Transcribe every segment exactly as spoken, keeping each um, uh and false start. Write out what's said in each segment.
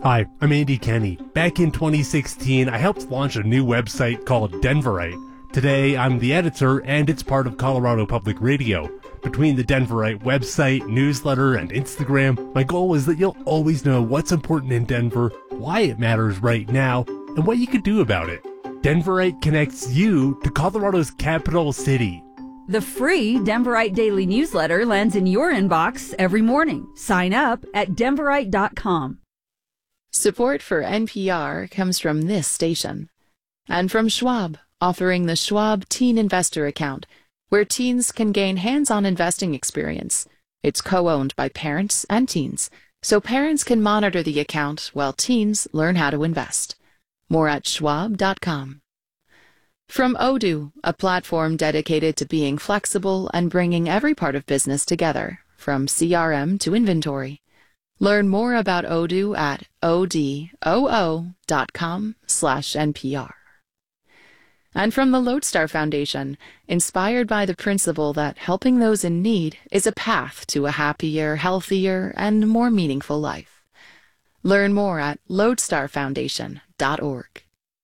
Hi, I'm Andy Kenny. Back in twenty sixteen, I helped launch a new website called Denverite. Today, I'm the editor, and it's part of Colorado Public Radio. Between the Denverite website, newsletter, and Instagram, my goal is that you'll always know what's important in Denver, why it matters right now, and what you can do about it. Denverite connects you to Colorado's capital city. The free Denverite Daily Newsletter lands in your inbox every morning. Sign up at denverite dot com. Support for N P R comes from this station. And from Schwab, offering the Schwab Teen Investor Account, where teens can gain hands-on investing experience. It's co-owned by parents and teens, so parents can monitor the account while teens learn how to invest. More at schwab dot com. From Odoo, a platform dedicated to being flexible and bringing every part of business together, from C R M to inventory. Learn more about Odoo at odoo dot com slash N P R. And from the Lodestar Foundation, inspired by the principle that helping those in need is a path to a happier, healthier, and more meaningful life. Learn more at lodestar foundation dot org.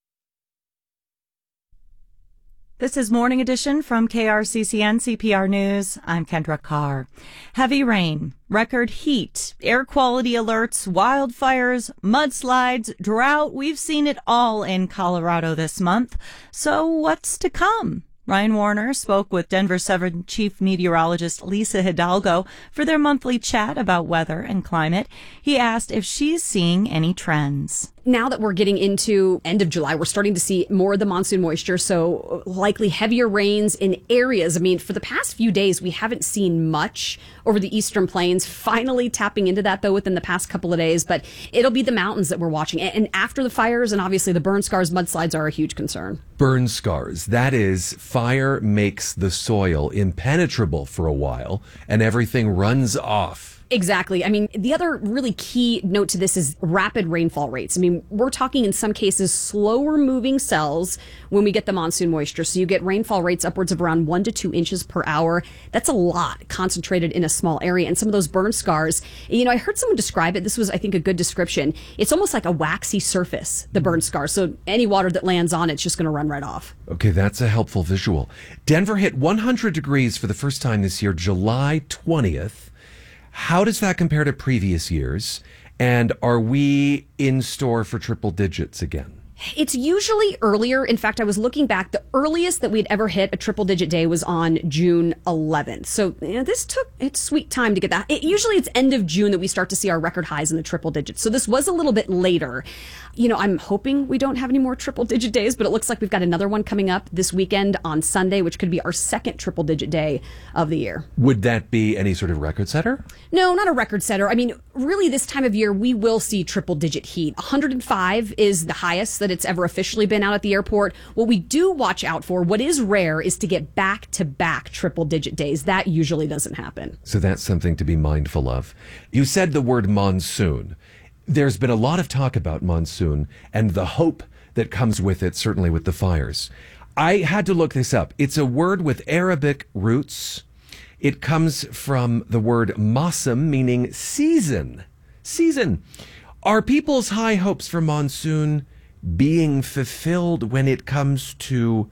This is Morning Edition from K R C C N C P R News. I'm Kendra Carr. Heavy rain, record heat, air quality alerts, wildfires, mudslides, drought. We've seen it all in Colorado this month. So what's to come? Ryan Warner spoke with Denver seven Chief Meteorologist Lisa Hidalgo for their monthly chat about weather and climate. He asked if she's seeing any trends. Now that we're getting into end of July, we're starting to see more of the monsoon moisture, so likely heavier rains in areas. I mean, for the past few days, we haven't seen much over the eastern plains. Finally tapping into that, though, within the past couple of days. But it'll be the mountains that we're watching. And after the fires, and obviously the burn scars, mudslides are a huge concern. Burn scars. That is, fire makes the soil impenetrable for a while, and everything runs off. Exactly. I mean, the other really key note to this is rapid rainfall rates. I mean, we're talking in some cases slower moving cells when we get the monsoon moisture. So you get rainfall rates upwards of around one to two inches per hour. That's a lot concentrated in a small area. And some of those burn scars, you know, I heard someone describe it. This was, I think, a good description. It's almost like a waxy surface, the burn scar. So any water that lands on it's just going to run right off. Okay, that's a helpful visual. Denver hit one hundred degrees for the first time this year, July twentieth. How does that compare to previous years? And are we in store for triple digits again? It's usually earlier. In fact, I was looking back. The earliest that we'd ever hit a triple digit day was on June eleventh. So you know, this took its sweet time to get that. It, usually it's end of June that we start to see our record highs in the triple digits. So this was a little bit later. You know, I'm hoping we don't have any more triple digit days, but it looks like we've got another one coming up this weekend on Sunday, which could be our second triple digit day of the year. Would that be any sort of record setter? No, not a record setter. I mean, really this time of year, we will see triple digit heat. one hundred five is the highest that it's ever officially been out at the airport. What we do watch out for, what is rare, is to get back to back triple digit days. That usually doesn't happen. So that's something to be mindful of. You said the word monsoon. There's been a lot of talk about monsoon and the hope that comes with it, certainly with the fires. I had to look this up. It's a word with Arabic roots. It comes from the word mawsim, meaning season. Season. Are people's high hopes for monsoon being fulfilled when it comes to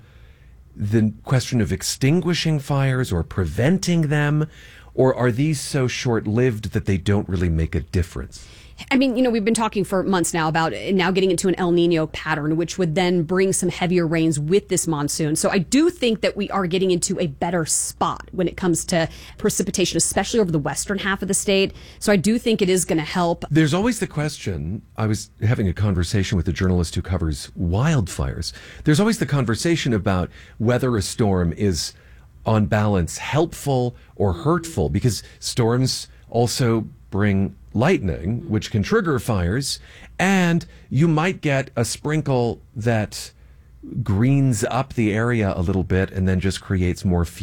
the question of extinguishing fires or preventing them? Or are these so short-lived that they don't really make a difference? I mean, you know, we've been talking for months now about now getting into an El Nino pattern, which would then bring some heavier rains with this monsoon. So I do think that we are getting into a better spot when it comes to precipitation, especially over the western half of the state. So I do think it is going to help. There's always the question. I was having a conversation with a journalist who covers wildfires. There's always the conversation about whether a storm is, on balance, helpful or hurtful, because storms also bring lightning, which can trigger fires, and you might get a sprinkle that greens up the area a little bit and then just creates more fuel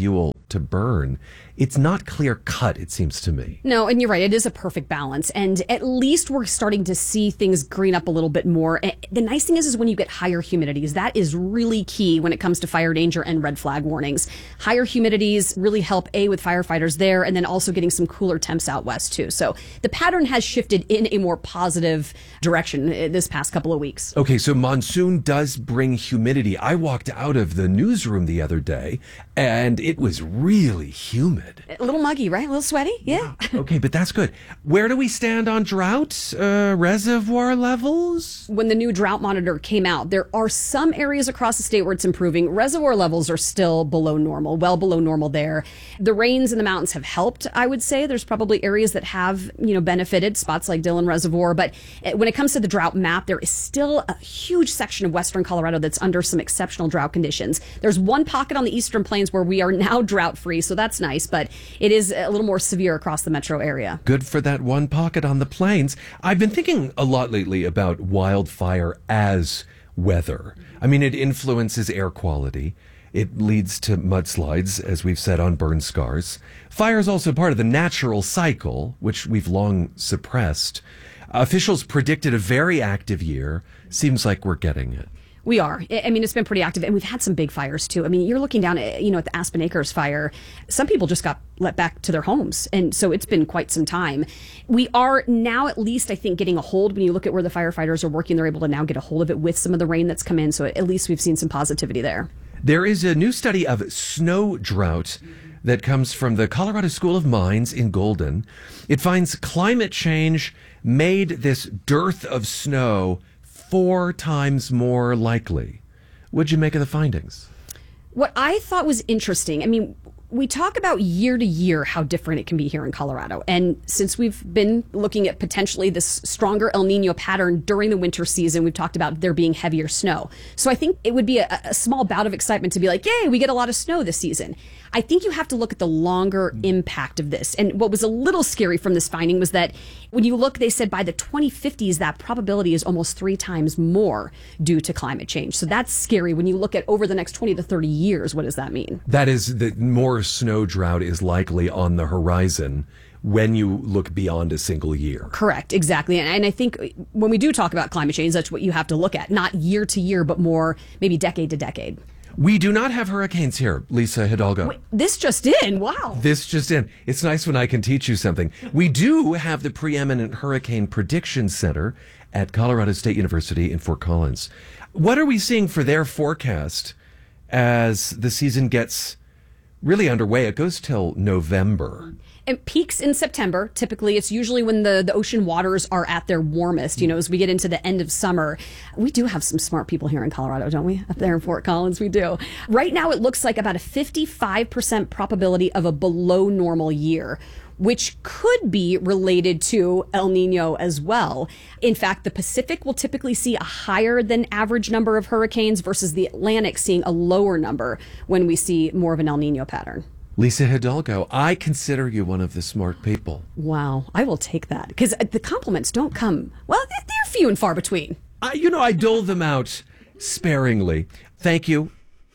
to burn. It's not clear cut, it seems to me. No, and you're right. It is a perfect balance. And at least we're starting to see things green up a little bit more. And the nice thing is, is when you get higher humidities, that is really key when it comes to fire danger and red flag warnings. Higher humidities really help, A, with firefighters there, and then also getting some cooler temps out west, too. So the pattern has shifted in a more positive direction this past couple of weeks. Okay, so monsoon does bring humidity. I walked out of the newsroom the other day, and it was really humid. A little muggy, right? A little sweaty? Yeah. Okay, but that's good. Where do we stand on drought uh, reservoir levels? When the new drought monitor came out, there are some areas across the state where it's improving. Reservoir levels are still below normal, well below normal there. The rains in the mountains have helped, I would say. There's probably areas that have, you know, benefited, spots like Dillon Reservoir. But when it comes to the drought map, there is still a huge section of western Colorado that's under some exceptional drought conditions. There's one pocket on the eastern plains where we are now drought free, so that's nice. But it is a little more severe across the metro area. Good for that one pocket on the plains. I've been thinking a lot lately about wildfire as weather. I mean, it influences air quality. It leads to mudslides, as we've said, on burn scars. Fire is also part of the natural cycle, which we've long suppressed. Officials predicted a very active year. Seems like we're getting it. We are. I mean, it's been pretty active, and we've had some big fires too. I mean, you're looking down at, you know, at the Aspen Acres fire. Some people just got let back to their homes, and so it's been quite some time. We are now at least, I think, getting a hold. When you look at where the firefighters are working, they're able to now get a hold of it with some of the rain that's come in, so at least we've seen some positivity there. There is a new study of snow drought that comes from the Colorado School of Mines in Golden. It finds climate change made this dearth of snow four times more likely. What'd you make of the findings? What I thought was interesting, I mean, we talk about year to year how different it can be here in Colorado. And since we've been looking at potentially this stronger El Nino pattern during the winter season, we've talked about there being heavier snow. So I think it would be a, a small bout of excitement to be like, yay, we get a lot of snow this season. I think you have to look at the longer impact of this. And what was a little scary from this finding was that when you look, they said by the twenty fifties, that probability is almost three times more due to climate change. So that's scary. When you look at over the next twenty to thirty years, what does that mean? That is that more snow drought is likely on the horizon when you look beyond a single year. Correct, exactly. And, and I think when we do talk about climate change, that's what you have to look at, not year to year, but more maybe decade to decade. We do not have hurricanes here, Lisa Hidalgo. Wait, this just in, wow. This just in. It's nice when I can teach you something. We do have the preeminent Hurricane Prediction Center at Colorado State University in Fort Collins. What are we seeing for their forecast as the season gets really underway? It goes till November. It peaks in September. Typically, it's usually when the, the ocean waters are at their warmest. You know, as we get into the end of summer, we do have some smart people here in Colorado, don't we? Up there in Fort Collins, we do. Right now, it looks like about a fifty-five percent probability of a below normal year, which could be related to El Nino as well. In fact, the Pacific will typically see a higher than average number of hurricanes versus the Atlantic seeing a lower number when we see more of an El Nino pattern. Lisa Hidalgo, I consider you one of the smart people. Wow, I will take that because the compliments don't come, well, they're few and far between. I, you know, I dole them out sparingly. Thank you.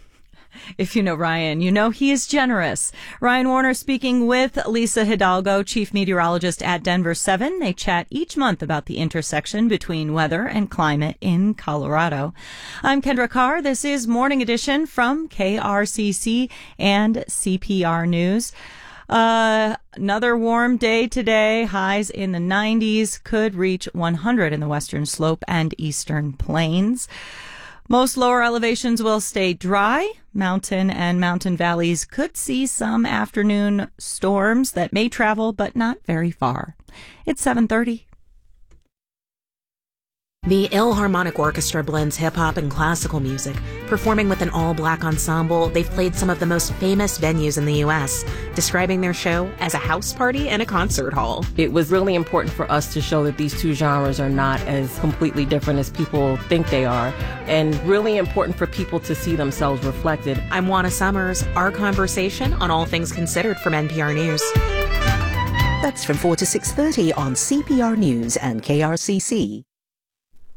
If you know Ryan, you know he is generous. Ryan Warner speaking with Lisa Hidalgo, chief meteorologist at Denver seven. They chat each month about the intersection between weather and climate in Colorado. I'm Kendra Carr. This is Morning Edition from K R C C and C P R News. Uh, another warm day today. Highs in the nineties, could reach one hundred in the western slope and eastern plains. Most lower elevations will stay dry. Mountain and mountain valleys could see some afternoon storms that may travel, but not very far. It's seven thirty. The Ilharmonic Orchestra blends hip-hop and classical music. Performing with an all-black ensemble, they've played some of the most famous venues in the U S, describing their show as a house party and a concert hall. It was really important for us to show that these two genres are not as completely different as people think they are, and really important for people to see themselves reflected. I'm Juana Summers. Our conversation on All Things Considered from N P R News. That's from four to six thirty on C P R News and K R C C.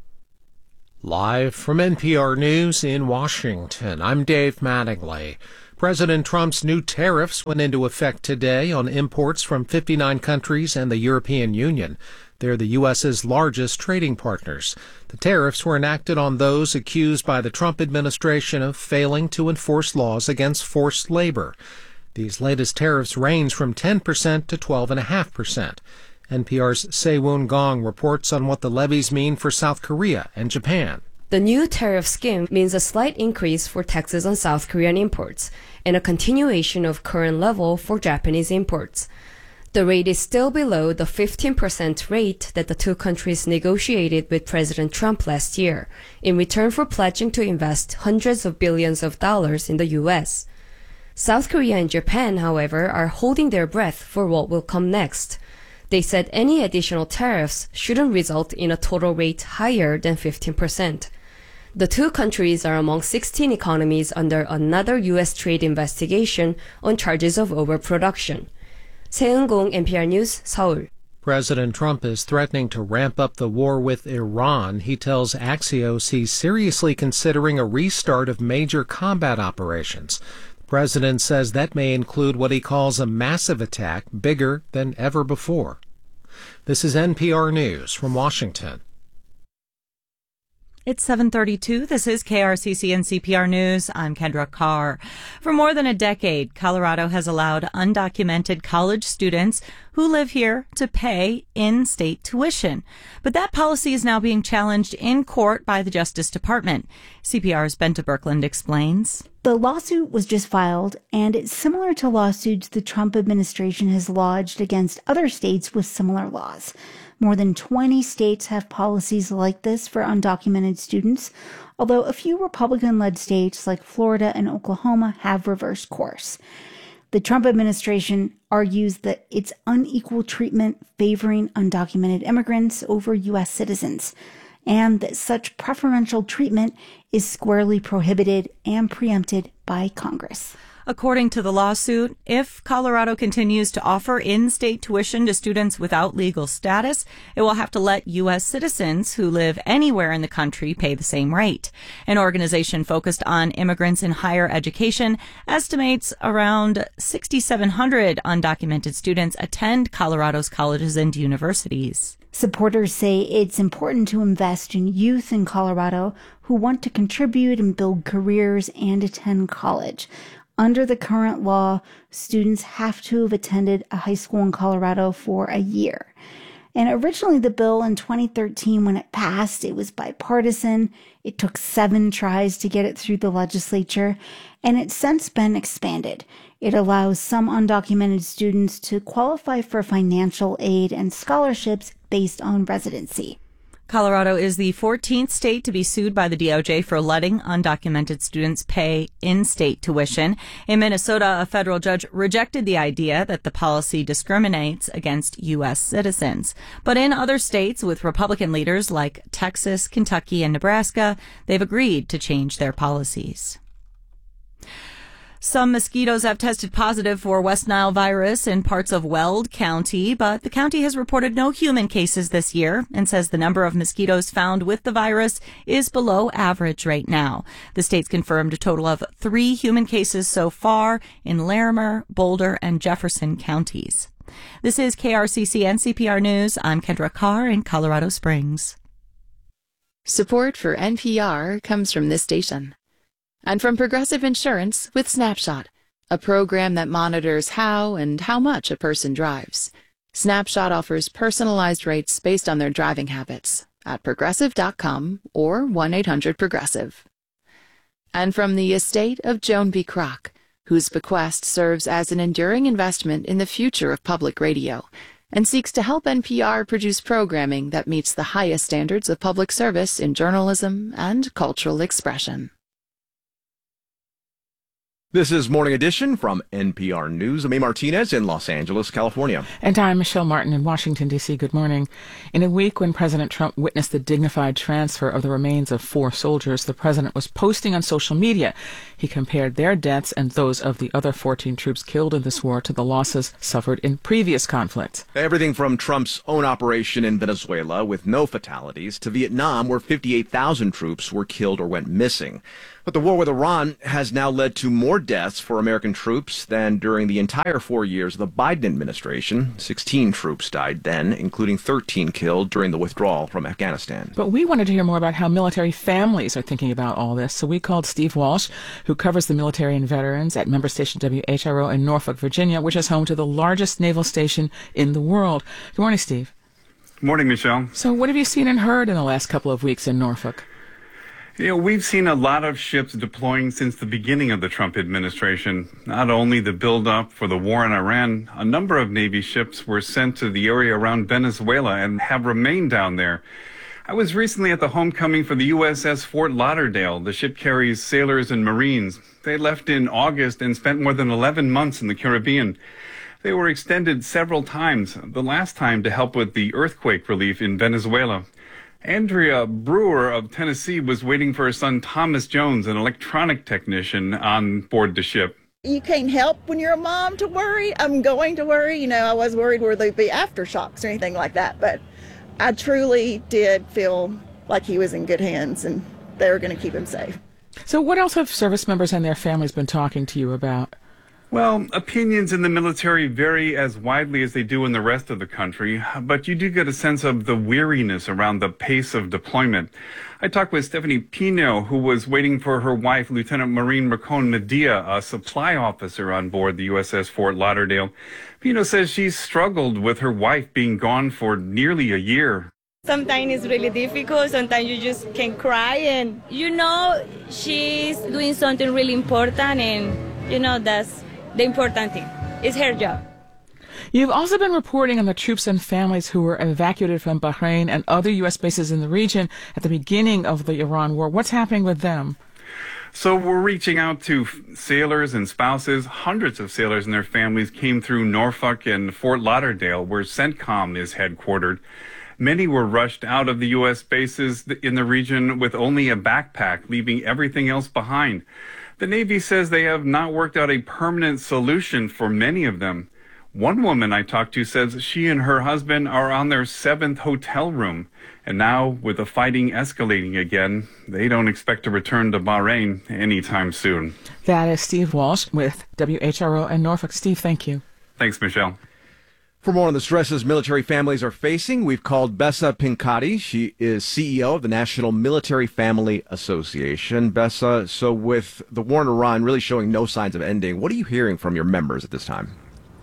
Live from N P R News in Washington, I'm Dave Mattingly. President Trump's new tariffs went into effect today on imports from fifty-nine countries and the European Union. They're the U S's largest trading partners. The tariffs were enacted on those accused by the Trump administration of failing to enforce laws against forced labor. These latest tariffs range from ten percent to twelve point five percent. N P R's Se-Woon Gong reports on what the levies mean for South Korea and Japan. The new tariff scheme means a slight increase for taxes on South Korean imports and a continuation of current level for Japanese imports. The rate is still below the fifteen percent rate that the two countries negotiated with President Trump last year in return for pledging to invest hundreds of billions of dollars in the U S. South Korea and Japan, however, are holding their breath for what will come next. They said any additional tariffs shouldn't result in a total rate higher than fifteen percent. The two countries are among sixteen economies under another U S trade investigation on charges of overproduction. 세은공 N P R News, 서울. President Trump is threatening to ramp up the war with Iran. He tells Axios he's seriously considering a restart of major combat operations. The president says that may include what he calls a massive attack, bigger than ever before. This is N P R News from Washington. It's seven thirty-two. This is K R C C and C P R News. I'm Kendra Carr. For more than a decade, Colorado has allowed undocumented college students who live here to pay in-state tuition. But that policy is now being challenged in court by the Justice Department. C P R's Benta Birkeland explains. The lawsuit was just filed, and it's similar to lawsuits the Trump administration has lodged against other states with similar laws. More than twenty states have policies like this for undocumented students, although a few Republican-led states like Florida and Oklahoma have reversed course. The Trump administration argues that it's unequal treatment favoring undocumented immigrants over U S citizens, and that such preferential treatment is squarely prohibited and preempted by Congress. According to the lawsuit, if Colorado continues to offer in-state tuition to students without legal status, it will have to let U S citizens who live anywhere in the country pay the same rate. An organization focused on immigrants in higher education estimates around six thousand seven hundred undocumented students attend Colorado's colleges and universities. Supporters say it's important to invest in youth in Colorado who want to contribute and build careers and attend college. Under the current law, students have to have attended a high school in Colorado for a year. And originally the bill in twenty thirteen, when it passed, it was bipartisan. It took seven tries to get it through the legislature, and it's since been expanded. It allows some undocumented students to qualify for financial aid and scholarships based on residency. Colorado is the fourteenth state to be sued by the D O J for letting undocumented students pay in-state tuition. In Minnesota, a federal judge rejected the idea that the policy discriminates against U S citizens. But in other states with Republican leaders like Texas, Kentucky, and Nebraska, they've agreed to change their policies. Some mosquitoes have tested positive for West Nile virus in parts of Weld County, but the county has reported no human cases this year and says the number of mosquitoes found with the virus is below average right now. The state's confirmed a total of three human cases so far in Larimer, Boulder, and Jefferson counties. This is K R C C and C P R News. I'm Kendra Carr in Colorado Springs. Support for N P R comes from this station. And from Progressive Insurance with Snapshot, a program that monitors how and how much a person drives. Snapshot offers personalized rates based on their driving habits at progressive dot com or one eight hundred progressive. And from the estate of Joan B. Kroc, whose bequest serves as an enduring investment in the future of public radio and seeks to help N P R produce programming that meets the highest standards of public service in journalism and cultural expression. This is Morning Edition from N P R News. I'm A. Martinez in Los Angeles, California. And I'm Michelle Martin in Washington, D C Good morning. In a week when President Trump witnessed the dignified transfer of the remains of four soldiers, the president was posting on social media. He compared their deaths and those of the other fourteen troops killed in this war to the losses suffered in previous conflicts. Everything from Trump's own operation in Venezuela with no fatalities to Vietnam where fifty-eight thousand troops were killed or went missing. But the war with Iran has now led to more deaths for American troops than during the entire four years of the Biden administration. sixteen troops died then, including thirteen killed during the withdrawal from Afghanistan. But we wanted to hear more about how military families are thinking about all this, so we called Steve Walsh, who covers the military and veterans at member station W H R O in Norfolk, Virginia, which is home to the largest naval station in the world. Good morning, Steve. Good morning, Michelle. So what have you seen and heard in the last couple of weeks in Norfolk? You know, we've seen a lot of ships deploying since the beginning of the Trump administration. Not only the buildup for the war in Iran, a number of Navy ships were sent to the area around Venezuela and have remained down there. I was recently at the homecoming for the U S S Fort Lauderdale. The ship carries sailors and Marines. They left in August and spent more than eleven months in the Caribbean. They were extended several times, the last time to help with the earthquake relief in Venezuela. Andrea Brewer of Tennessee was waiting for her son Thomas Jones, an electronic technician, on board the ship. You can't help when you're a mom to worry. I'm going to worry. You know, I was worried where there'd be aftershocks or anything like that, but I truly did feel like he was in good hands and they were going to keep him safe. So what else have service members and their families been talking to you about? Well, opinions in the military vary as widely as they do in the rest of the country, but you do get a sense of the weariness around the pace of deployment. I talked with Stephanie Pino, who was waiting for her wife, Lieutenant Marine Racon Medea, a supply officer on board the U S S Fort Lauderdale. Pino says she's struggled with her wife being gone for nearly a year. Sometimes it's really difficult. Sometimes you just can cry and, you know, she's doing something really important and, you know, that's the important thing. It's her job. You've also been reporting on the troops and families who were evacuated from Bahrain and other U S bases in the region at the beginning of the Iran war. What's happening with them? So we're reaching out to sailors and spouses. Hundreds of sailors and their families came through Norfolk and Fort Lauderdale, where CENTCOM is headquartered. Many were rushed out of the U S bases in the region with only a backpack, leaving everything else behind. The Navy says they have not worked out a permanent solution for many of them. One woman I talked to says she and her husband are on their seventh hotel room. And now, with the fighting escalating again, they don't expect to return to Bahrain anytime soon. That is Steve Walsh with W H R O and Norfolk. Steve, thank you. Thanks, Michelle. For more on the stresses military families are facing, we've called Bessa Pincati. She is C E O of the National Military Family Association. Bessa, so with the war in Iran really showing no signs of ending, what are you hearing from your members at this time?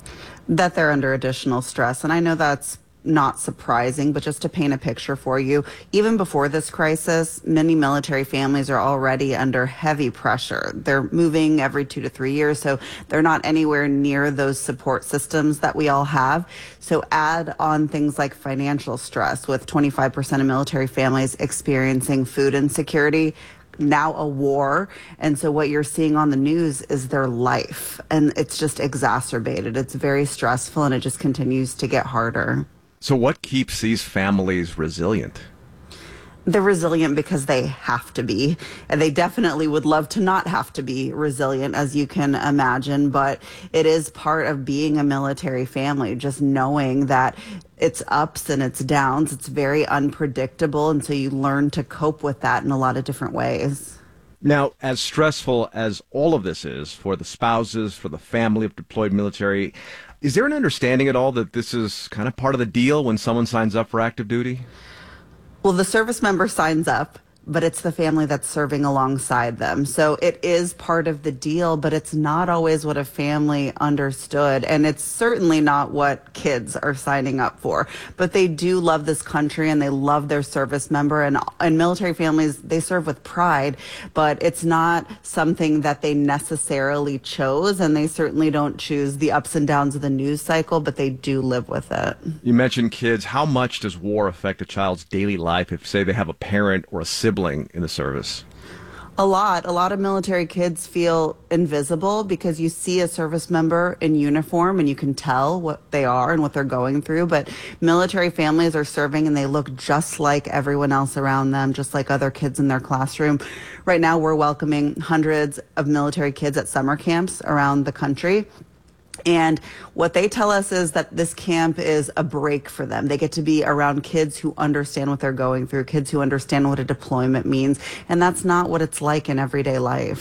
That they're under additional stress. And I know that's not surprising, but just to paint a picture for you, even before this crisis, many military families are already under heavy pressure. They're moving every two to three years, so they're not anywhere near those support systems that we all have. So add on things like financial stress, with twenty-five percent of military families experiencing food insecurity, now a war. And so what you're seeing on the news is their life, and it's just exacerbated. It's very stressful, and it just continues to get harder. So what keeps these families resilient? They're resilient because they have to be, and they definitely would love to not have to be resilient, as you can imagine, but it is part of being a military family, just knowing that it's ups and it's downs. It's very unpredictable, and so you learn to cope with that in a lot of different ways. Now, as stressful as all of this is for the spouses, for the family of deployed military, is there an understanding at all that this is kind of part of the deal when someone signs up for active duty? Well, the service member signs up, but it's the family that's serving alongside them. So it is part of the deal, but it's not always what a family understood. And it's certainly not what kids are signing up for. But they do love this country and they love their service member. And, and military families, they serve with pride, but it's not something that they necessarily chose. And they certainly don't choose the ups and downs of the news cycle, but they do live with it. You mentioned kids. How much does war affect a child's daily life if, say, they have a parent or a sibling in the service? A lot. A lot of military kids feel invisible because you see a service member in uniform and you can tell what they are and what they're going through. But military families are serving and they look just like everyone else around them, just like other kids in their classroom. Right now, we're welcoming hundreds of military kids at summer camps around the country. And what they tell us is that this camp is a break for them. They get to be around kids who understand what they're going through, kids who understand what a deployment means. And that's not what it's like in everyday life.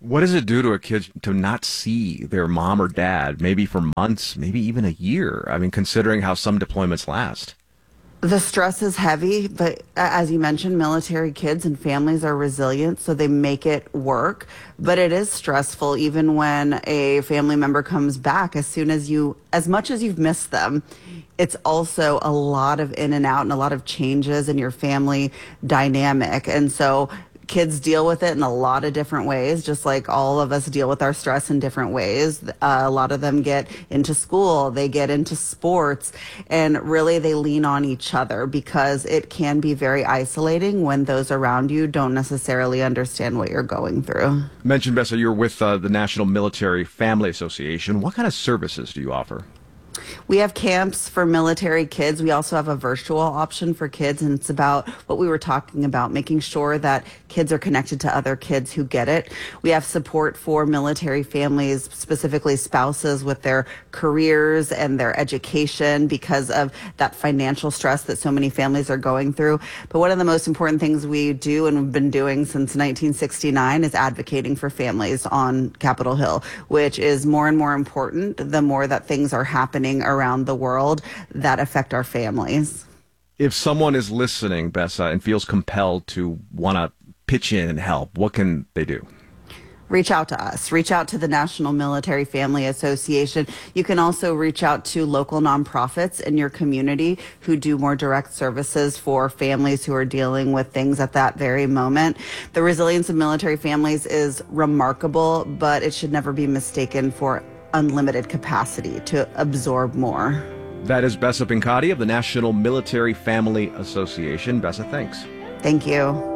What does it do to a kid to not see their mom or dad, maybe for months, maybe even a year? I mean, considering how some deployments last. The stress is heavy, but as you mentioned, military kids and families are resilient, so they make it work. But it is stressful even when a family member comes back. As soon as you, as much as you've missed them, it's also a lot of in and out and a lot of changes in your family dynamic. And so kids deal with it in a lot of different ways, just like all of us deal with our stress in different ways. Uh, a lot of them get into school, they get into sports, and really they lean on each other because it can be very isolating when those around you don't necessarily understand what you're going through. Mentioned, Bessa, you're with uh, the National Military Family Association. What kind of services do you offer? We have camps for military kids. We also have a virtual option for kids, and it's about what we were talking about, making sure that kids are connected to other kids who get it. We have support for military families, specifically spouses with their careers and their education because of that financial stress that so many families are going through. But one of the most important things we do and we've been doing since nineteen sixty-nine is advocating for families on Capitol Hill, which is more and more important the more that things are happening around the world that affect our families. If someone is listening, Bessa, and feels compelled to want to pitch in and help, what can they do? Reach out to us. Reach out to the National Military Family Association. You can also reach out to local nonprofits in your community who do more direct services for families who are dealing with things at that very moment. The resilience of military families is remarkable, but it should never be mistaken for unlimited capacity to absorb more. That is Bessa Pincati of the National Military Family Association. Bessa, thanks. Thank you.